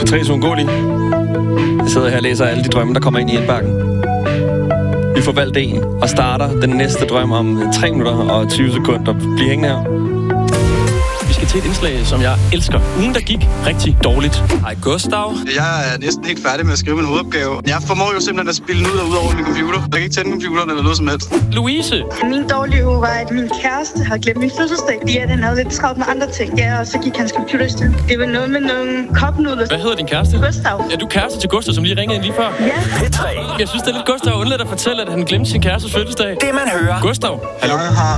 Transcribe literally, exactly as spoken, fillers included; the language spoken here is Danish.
Patrice Ungoli. Jeg sidder her og læser alle de drømme, der kommer ind i indbakken. Vi får valgt en og starter den næste drøm om tre minutter og tyve sekunder. Bliv hængende her. Vi skal til et indslag, som jeg elsker. Ugen, der gik rigtig dårligt. Hej Gustav. Jeg er næsten helt færdig med at skrive min hovedopgave. Jeg formår jo simpelthen at spille den ud og ud over min computer. Jeg kan ikke tænde computeren eller noget som helst. Louise. Min dårlige uge var, at min kæreste har glemt min fødselsdag. Fordi at han havde lidt travlt med andre ting. Ja, og så gik hans computer i stykker. Det var noget med nogle kopnudler. Hvad hedder din kæreste? Gustav. Er du kæreste til Gustav, som lige ringede ind lige før? Ja. P tre. Jeg synes, det er lidt Gustav undladt at fortælle, at han glemte sin kærestes fødselsdag. Det man hører. Gustav. Hallo? Jeg har